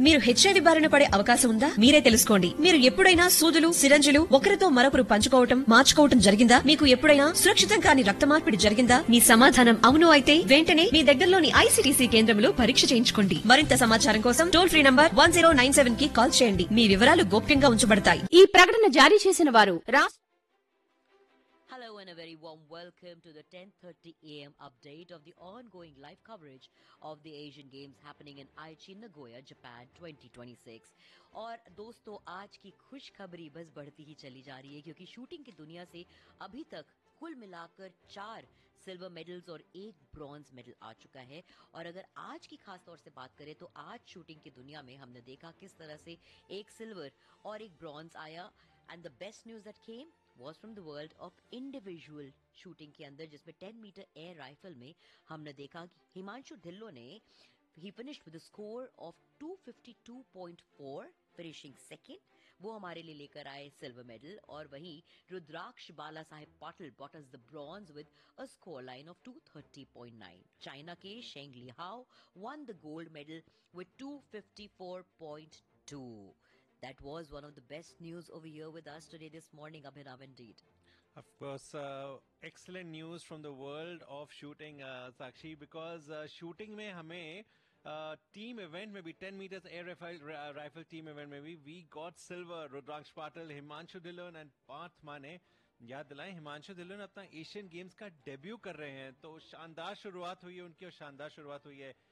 మీరు హెచ్ఐవి బారిన పడే అవకాశం ఉందా? మీరే తెలుసుకోండి. మీరు ఎప్పుడైనా సూదులు, సిరంజులు ఒకరితో మరొకరు పంచుకోవటం, మార్చుకోవటం జరిగిందా? మీకు ఎప్పుడైనా సురక్షితం కాని రక్త మార్పిడి జరిగిందా? మీ సమాధానం అవును అయితే వెంటనే మీ దగ్గరలోని ఐసీటీసీ కేంద్రంలో పరీక్ష చేయించుకోండి. మరింత సమాచారం కోసం టోల్ ఫ్రీ నంబర్ 1097 కి కాల్ చేయండి. మీ వివరాలు గోప్యంగా ఉంచబడతాయి. ఈ ప్రకటన జారీ చేసిన వారు Hello and a very warm welcome to the 10:30 a.m. update of the ongoing live coverage of the Asian Games happening in Aichi, Nagoya, Japan 2026. और दोस्तों आज की खुशखबरी बस बढ़ती ही चली जा रही है क्योंकि शूटिंग की दुनिया से अभी तक कुल मिलाकर 4 सिल्वर मेडल्स और 1 ब्रॉन्ज मेडल आ चुका है। और अगर आज की खास तौर से बात करें तो आज शूटिंग की दुनिया में हमने देखा किस तरह से 1 सिल्वर और 1 ब्रॉन्ज आया। And the best news that came was from the world of individual shooting के अंदर, जिसमें 10 मीटर एयर राइफल में हमने देखा कि हिमांशु धिल्लो ने he finished with a score of 252.4 finishing second। वो हमारे लिए लेकर आए सिल्वर मेडल। और वहीं रुद्राक्ष बाला साहेब Patil brought us the bronze with a score line of 230.9। China के शेंग लिहाओ won the gold medal with 254.2। That was one of the best news over here with us today this morning, Abhinav, indeed. Of course, excellent news from the world of shooting, Sakshi, because shooting में हमें team event में भी 10 meters air rifle team event में भी we got silver। Rudraksha Patil, Himanshu धिल्लोन and Partha माने। याद दिलाएं, हिमांशु धिल्लोन अपना Asian games का डेब्यू कर रहे हैं, तो शानदार शुरुआत हुई है उनकी और शानदार शुरुआत हुई है